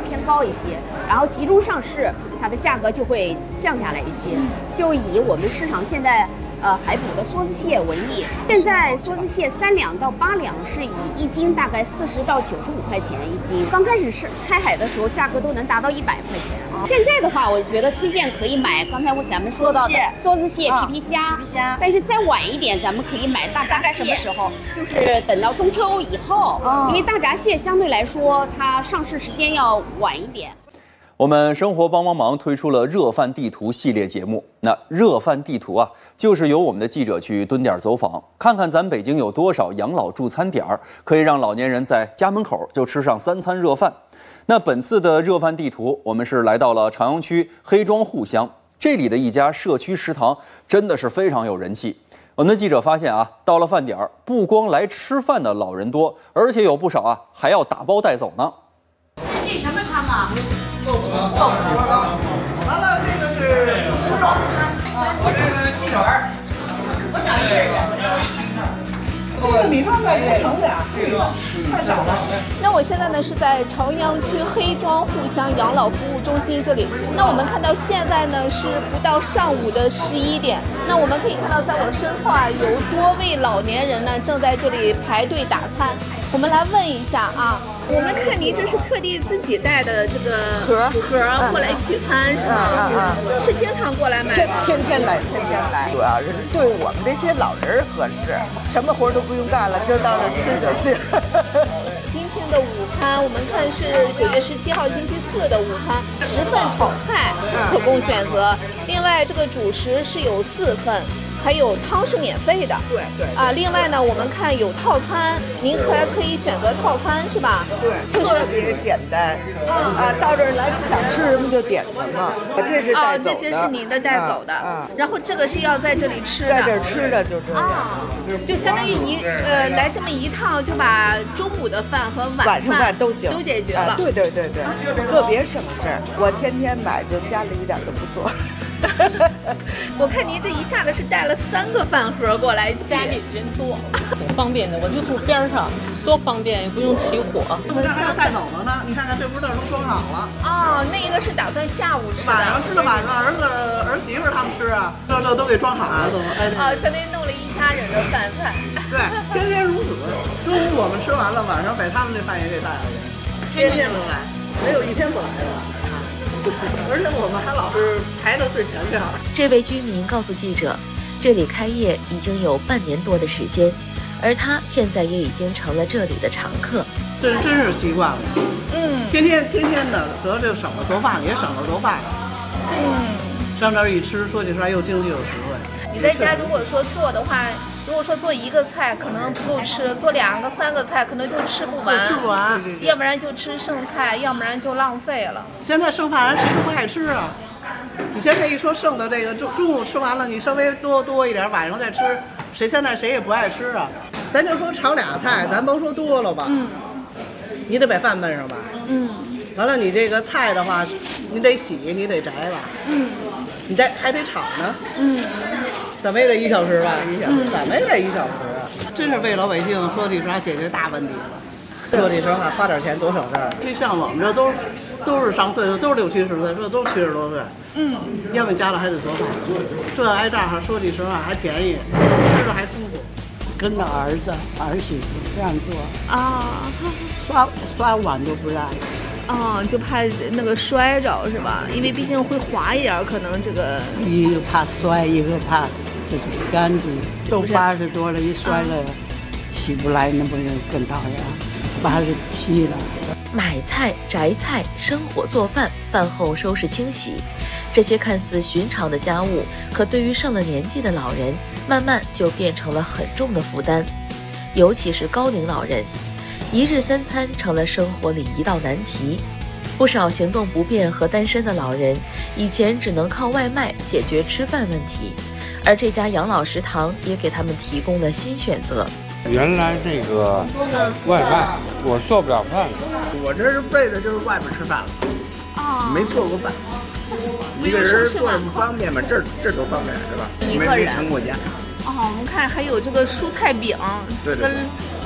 偏高一些，然后集中上市，它的价格就会降下来一些。就以我们市场现在海捕的梭子蟹为例，现在梭子蟹3两到8两是以1斤大概40到95块钱1斤。刚开始是开海的时候，价格都能达到100块钱。现在的话，我觉得推荐可以买刚才咱们说到的梭子蟹、皮皮虾。但是再晚一点，咱们可以买大闸蟹。什么时候？就是等到中秋以后，因为大闸蟹相对来说它上市时间要晚一点。 我们生活帮帮忙推出了热饭地图系列节目。那热饭地图啊，就是由我们的记者去蹲点走访，看看咱北京有多少养老助餐点可以让老年人在家门口就吃上3餐热饭。那本次的热饭地图，我们是来到了朝阳区黑庄户乡，这里的一家社区食堂真的是非常有人气。我们的记者发现啊，到了饭点不光来吃饭的老人多，而且有不少啊还要打包带走呢。 这什么汤啊？豆腐汤。完了，这个是猪肉。我这个鸡腿儿。我找一份去。这个米饭再多盛点，太少了。 那我现在呢是在朝阳区黑庄户乡养老服务中心这里。那我们看到现在呢是不到上午的11点。那我们可以看到，在我身后啊有多位老年人呢正在这里排队打餐。我们来问一下啊，我们看您这是特地自己带的这个盒过来取餐是吗？是经常过来买吗？ 天天来，主要是对我们这些老人合适，什么活都不用干了，就到这吃就行。 今天的午餐我们看是9月17号星期4的午餐，10份炒菜可供选择，另外这个主食是有4份。还有汤是免费的， 对另外呢，我们看有套餐，您还可以选择套餐是吧？ 对，特别简单到这儿来，你想吃什么就点什么。这是带走的， 这些是您的带走的然后这个是要在这里吃的， 在这儿吃的就这样就相当于来这么一趟就把中午的饭和晚上饭都行， 都解决了。 对，特别省事儿。我天天买，就家里一点都不做。 我看您这一下子是带了3个饭盒过来， 家里人多，挺方便的。我就住边上，多方便，也不用起火。 我这还要带走了呢，你看看这不是都装好了？ 那个是打算下午吃的， 晚上吃的，晚上儿媳妇他们吃啊，这都给装好了都。 相当于弄了一家人的饭菜。 对，天天如此。中午我们吃完了，晚上把他们那饭也给带回去，天天都来，没有一天不来的。而且我们还老是排到最前边。 这位居民告诉记者，这里开业已经有半年多的时间，而他现在也已经成了这里的常客。 这真是习惯了。天天的，得这省了做饭，也省了做饭。上这儿一吃，说起实话又经济又实惠。 你在家如果说做的话，如果说做1个菜可能不够吃，做2个3个菜可能就吃不完，要不然就吃剩菜，要不然就浪费了。 现在剩饭谁都不爱吃啊！你现在一说剩的这个中午吃完了，你稍微多一点，晚上再吃，现在谁也不爱吃啊。咱就说炒2菜，咱甭说多了吧，你得把饭焖上吧，完了你这个菜的话，你得洗，你得摘吧，你还得炒呢，怎么也得1小时吧？1小时，怎么也得1小时啊！真是为老百姓说句实话解决大问题了。说句实话，花点钱多省事儿。这像我们这都是上岁数，都是60、70岁，这都70多岁。要么家里还得做饭，这挨这儿说句实话还便宜，吃着还舒服。 跟着儿媳妇这样做刷碗都不让。 就怕那个摔着是吧？因为毕竟会滑一点，可能这个一个怕摔，一个怕就是不干净。都80多了，一摔了起不来，那不是更讨厌？87了。 买菜、摘菜、生火做饭、饭后收拾清洗，这些看似寻常的家务，可对于上了年纪的老人，慢慢就变成了很重的负担，尤其是高龄老人。1日3餐成了生活里一道难题，不少行动不便和单身的老人，以前只能靠外卖解决吃饭问题，而这家养老食堂也给他们提供了新选择。 原来这个外卖我做不了饭， 我这是背的就是外面吃饭了，没做过饭。一个人做不方便嘛，这都方便是吧？ 一个人没成过家。 我们看还有这个蔬菜饼，这个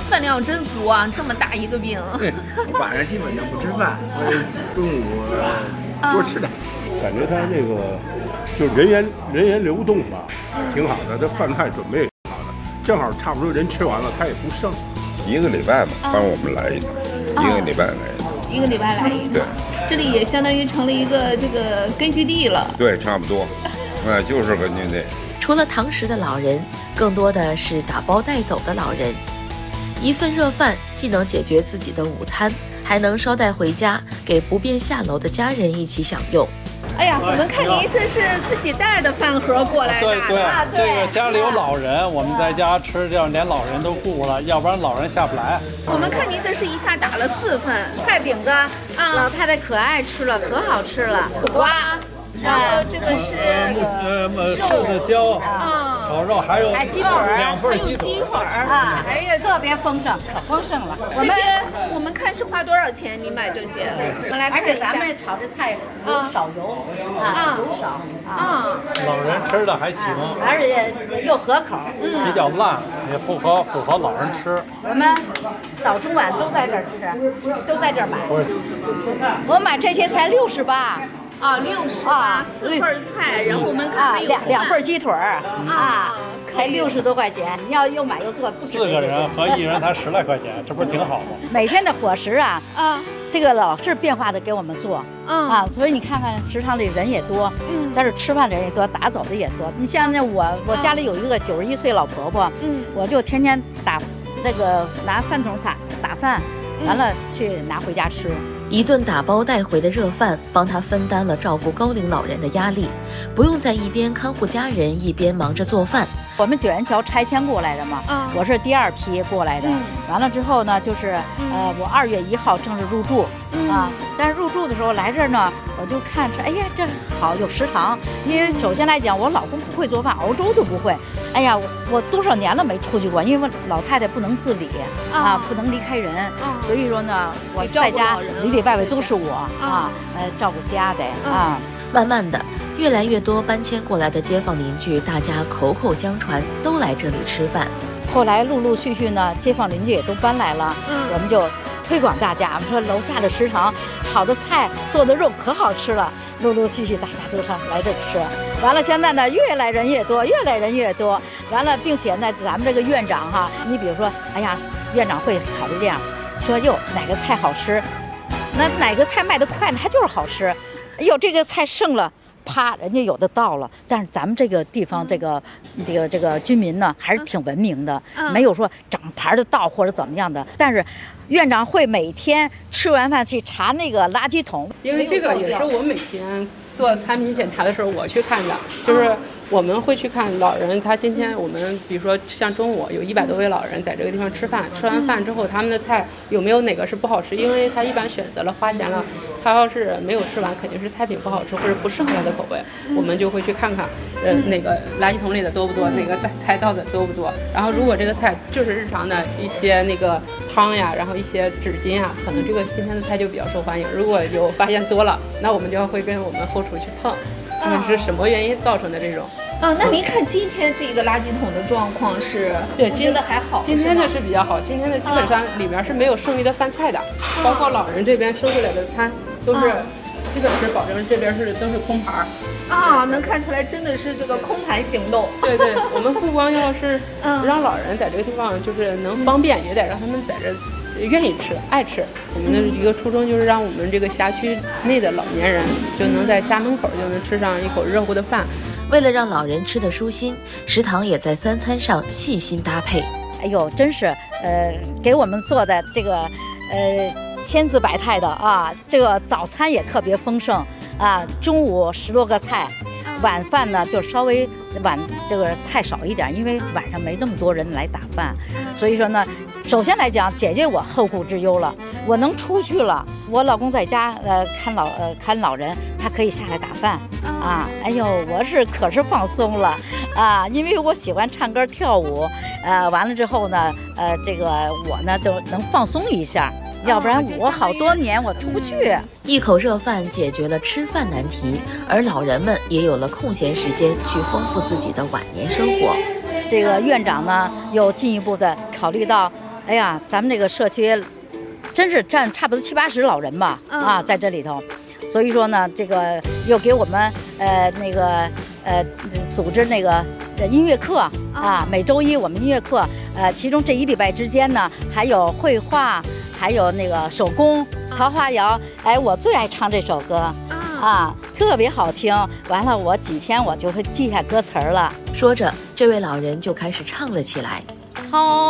饭量真足啊，这么大一个饼。 对，晚上基本上不吃饭，中午多吃点。 感觉他这个就人员流动吧，挺好的。这饭菜准备挺好的，正好差不多人吃完了，他也不剩。 1个礼拜吧，帮我们来一趟，1个礼拜来一趟 ，1个礼拜来一趟。 对， 这里也相当于成了一个这个根据地了。 对，差不多，就是根据地。 除了堂食的老人，更多的是打包带走的老人。一份热饭既能解决自己的午餐，还能捎带回家，给不便下楼的家人一起享用。 哎呀，我们看您这是自己带的饭盒过来的。 对，这个家里有老人，我们在家吃，这样连老人都顾了，要不然老人下不来。 我们看您这是一下打了4份菜饼子，老太太可爱吃了，可好吃了。 苦瓜，然后这个是瘦的椒，炒肉，还有鸡腿 2份鸡腿啊，哎呀，特别丰盛，可丰盛了。 这些我们看是花多少钱？你买这些，我们来看一下。 而且咱们炒这菜油少油油少啊。 老人吃的还行， 而且又合口， 比较烂，也符合老人吃。 我们早中晚都在这儿吃，都在这儿买。我买这些才68。 68，4份菜，然后我们看还有 2份鸡腿才60多块钱。你要又买又做，不止 4个人和1人才10来块钱，这不是挺好吗？ 每天的伙食这个老是变化的给我们做所以你看看食堂里人也多，在这吃饭的人也多，打走的也多。你像我家里有一个91岁老婆婆，我就天天拿饭桶打饭，完了去拿回家吃。 一顿打包带回的热饭，帮他分担了照顾高龄老人的压力，不用在一边看护家人，一边忙着做饭。 我们九元桥拆迁过来的嘛，我是第2批过来的。完了之后呢，就是我2月1号正式入住但是入住的时候来这儿呢，我就看着，哎呀，这好有食堂。因为首先来讲，我老公不会做饭，熬粥都不会。哎呀，我多少年了没出去过，因为老太太不能自理不能离开人，所以说呢，我在家里里外外都是我照顾家的慢慢的，越来越多搬迁过来的街坊邻居，大家口口相传，都来这里吃饭。 后来陆陆续续呢，街坊邻居也都搬来了，我们就推广大家，我们说楼下的食堂炒的菜、做的肉可好吃了，陆陆续续大家都上来这吃。完了，现在呢，越来人越多，完了，并且呢，咱们这个院长你比如说，哎呀，院长会考虑这样，说哟哪个菜好吃，那哪个菜卖得快呢，它就是好吃。哎呦，这个菜剩了。啪，人家有的到了，但是咱们这个地方这个居民呢，还是挺文明的，没有说整盘的倒或者怎么样的。但是院长会每天吃完饭去查那个垃圾桶， 因为这个也是我每天做餐品检查的时候我去看的，就是我们会去看老人，他今天我们比如说像中午有100多位老人在这个地方吃饭，吃完饭之后他们的菜有没有哪个是不好吃，因为他一般选择了花钱了，他要是没有吃完肯定是菜品不好吃或者不适合他的口味，我们就会去看看哪个垃圾桶里的多不多，哪个菜倒的多不多，然后如果这个菜就是日常的一些那个汤呀，然后一些纸巾啊，可能这个今天的菜就比较受欢迎，如果有发现多了，那我们就会跟我们后厨去碰，看看是什么原因造成的这种。 那您看今天这个垃圾桶的状况是？对， 觉得还好。 今天的是比较好，今天的基本上里面是没有剩余的饭菜的，包括老人这边收回来的餐都是，基本是保证这边都是空盘能看出来真的是这个空盘行动。 对，我们不光要是让老人在这个地方就是能方便，也得让他们在这愿意吃、爱吃。我们的一个初衷就是让我们这个辖区内的老年人就能在家门口就能吃上一口热乎的饭。 为了让老人吃得舒心，食堂也在3餐上细心搭配。 哎呦，真是给我们做的这个千姿百态的这个早餐也特别丰盛中午10多个菜，晚饭呢就稍微这个菜少一点，因为晚上没那么多人来打饭，所以说呢，首先来讲解决我后顾之忧了，我能出去了，我老公在家看老人，他可以下来打饭哎呦，我可是放松了因为我喜欢唱歌跳舞完了之后呢这个我呢就能放松一下，要不然我好多年我出不去。 一口热饭解决了吃饭难题，而老人们也有了空闲时间去丰富自己的晚年生活。 这个院长呢又进一步的考虑到哎呀，咱们这个社区真是占差不多70-80老人吧，啊，在这里头。所以说呢，这个又给我们组织那个音乐课啊，每周一我们音乐课，其中这1礼拜之间呢，还有绘画，还有那个手工桃花谣。哎，我最爱唱这首歌啊，特别好听。完了，我几天我就会记下歌词了。 说着，这位老人就开始唱了起来。 好。